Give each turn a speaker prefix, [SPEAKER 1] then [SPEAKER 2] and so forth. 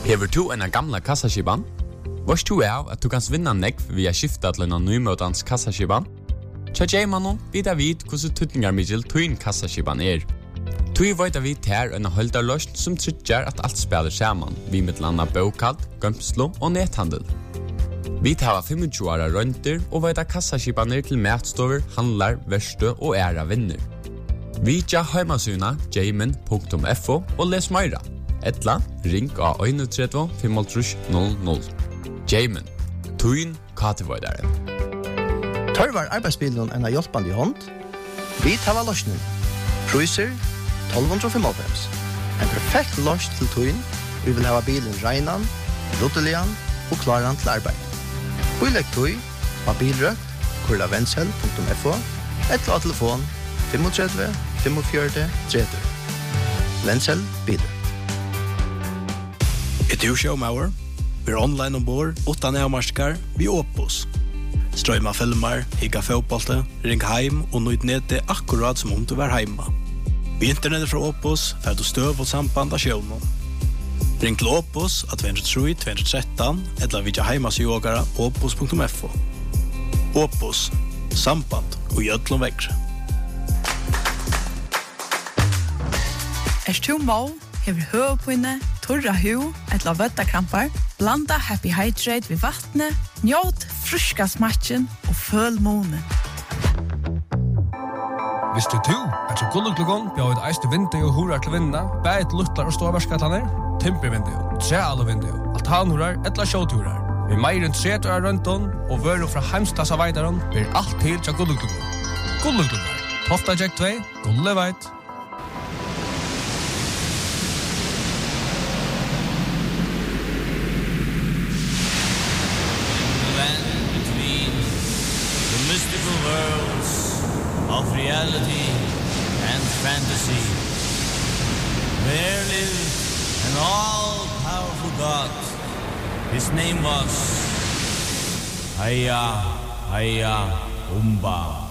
[SPEAKER 1] Hever du en gamla kassaskipan? Vars du av at du kan vinna nekv via skifta til en nymøtans kassaskipan? Tja Jaimanon vidar vid hvordan tutningarmidjel tuin kassaskipan Tui veit vi ter en holdarløst som tryggjar at alt spiller saman, vi med landa bokald, gømslo og nethandel. Vi tar 25 åra rønter og veit kassaskipaner til matstover, handlar, verste og æra vinner. Vi tja heimasuna jaimin.fo og les meira. Etla, ring av 31 500. Jaimin, tuin katevoidaren.
[SPEAKER 2] Tørvar arbeidsbilen en hjelpande hånd. Vi tar løsning. Priser 1295. En perfekt løs til tuin. Vi vil ha bilen reinan, ruttelian og klaran til arbeid. Bilegg tui, bilrøkt, kurlavensel.fo, etla telefon 35 45 30. Vensel biler.
[SPEAKER 3] Du showmauer. Vi online ombord, utan avmarskar, vi Opus. Strøyma filmer, higga fotbollte, ring heim og nøyd nede akkurat som om du var heima. Vi internettet fra Opus, fer du støv og samband av sjøvnen. Ring til Opus av 203-213, eller vidja heimasjågara opus.fo. Opus, samband og gjødlom vekkre.
[SPEAKER 4] Tu må, hever høvpinne, torra hu, etla vøttakrampar, blanda Happy Hydrate ved vattnet, njåt fruska smatchen og føl månen.
[SPEAKER 5] Visste du at så gulluklugon bjør et eiste vindu og hurar til vinna, bæt luttlar og ståvarskatlaner, timpervindu, trealvindu, altanhurar, etla sjåturar. Vi meir enn 30 år rundt og vøru fra heimstassa veidaron, blir alt til til gulluklugon. Gulluklugon, Tofta Jack 2, Gulleveit.
[SPEAKER 6] Mystical worlds of reality and fantasy. There lived an all-powerful God. His name was Hayya Umba.